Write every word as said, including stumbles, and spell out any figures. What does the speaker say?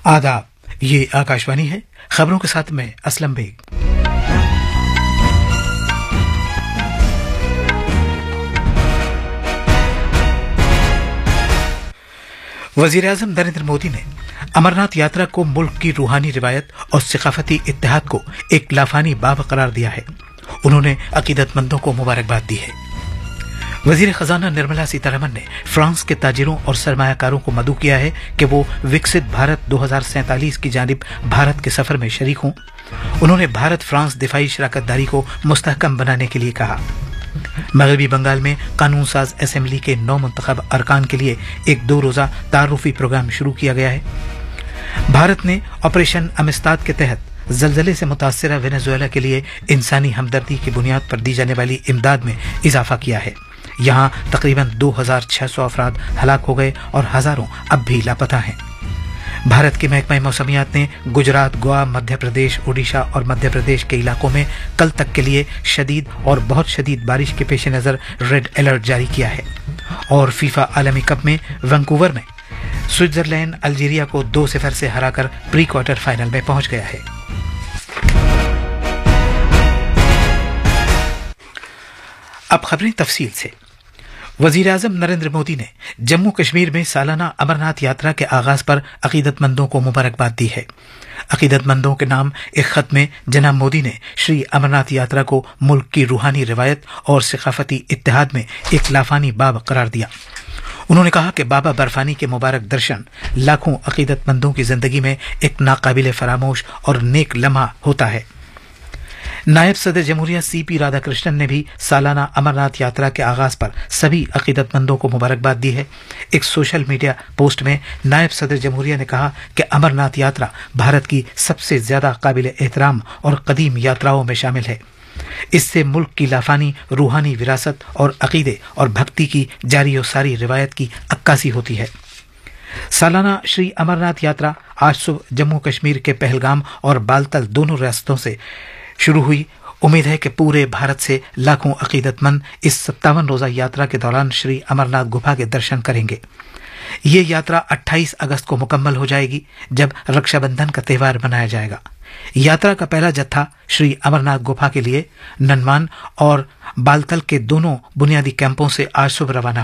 आदाब। ये आकाशवाणी है। खबरों के साथ मैं असलम बेग। वजीर आजम नरेंद्र मोदी ने अमरनाथ यात्रा को मुल्क की रूहानी रिवायत और सकाफती इत्तेहाद को एक लाफानी बाब करार दिया है। उन्होंने अकीदतमंदों को मुबारकबाद दी है। वजीर खजाना निर्मला सीतारमण ने फ्रांस के ताजिरों और सरमायाकारों को मदऊ किया है कि वो विकसित भारत दो हजार सैंतालीस की जानिब भारत के सफर में शरीक हों। उन्होंने भारत फ्रांस दिफाई शराकतदारी को मुस्तहकम बनाने के लिए कहा। मगरबी बंगाल में कानून साज असेंबली के नौ मुंतखब अरकान के लिए एक दो रोजा तारुफी प्रोग्राम शुरू किया गया है। भारत ने ऑपरेशन अमिस्ताद के तहत जलजले से मुतासरा वेनेजुएला के लिए इंसानी हमदर्दी की बुनियाद पर दी जाने वाली इमदाद में इजाफा किया है। यहाँ तकरीबन दो हजार छह सौ अफराद हलाक हो गए और हजारों अब भी लापता हैं। भारत के महकमा मौसमियात ने गुजरात, गोवा, मध्य प्रदेश, ओडिशा और मध्य प्रदेश के इलाकों में कल तक के लिए शदीद और बहुत शदीद बारिश के पेश नज़र रेड अलर्ट जारी किया है। और फीफा आलमी कप में वैंकूवर में स्विट्जरलैंड अल्जीरिया को दो सिफर से हराकर प्री क्वार्टर फाइनल में पहुंच गया है। अब खबरें तफसील से। वजीर आजम नरेंद्र मोदी ने जम्मू कश्मीर में सालाना अमरनाथ यात्रा के आगाज पर अकीदतमंदों को मुबारकबाद दी है। अकीदतमंदों के नाम एक खत में जनाब मोदी ने श्री अमरनाथ यात्रा को मुल्क की रूहानी रिवायत और सकाफती इत्तेहाद में एक लाफानी बाब करार दिया। उन्होंने कहा कि बाबा बर्फानी के मुबारक दर्शन लाखों अकीदतमंदों की जिंदगी में एक नाकाबिले फरामोश और नेक लम्हा होता है। नायब सदर जमहूरिया सी पी राधाकृष्णन ने भी सालाना अमरनाथ यात्रा के आगाज पर सभी अकीदतमंदों को मुबारकबाद दी है। एक सोशल मीडिया पोस्ट में नायब सदर जमहूरिया ने कहा कि अमरनाथ यात्रा भारत की सबसे ज्यादा काबिल एहतराम और कदीम यात्राओं में शामिल है। इससे मुल्क की लाफानी रूहानी विरासत और अकीदे और भक्ति की जारी और सारी रिवायत की अक्कासी होती है। सालाना श्री अमरनाथ यात्रा आज सुबह जम्मू कश्मीर के पहलगाम और बालतल दोनों रियासतों से शुरू हुई। उम्मीद है कि पूरे भारत से लाखों अकीदतमंद इस सत्तावन रोजा यात्रा के दौरान श्री अमरनाथ गुफा के दर्शन करेंगे। ये यात्रा अट्ठाईस अगस्त को मुकम्मल हो जाएगी, जब रक्षाबंधन का त्यौहार मनाया जाएगा। यात्रा का पहला जत्था श्री अमरनाथ गुफा के लिए ननमान और बालतल के दोनों बुनियादी कैंपों से आज सुबह रवाना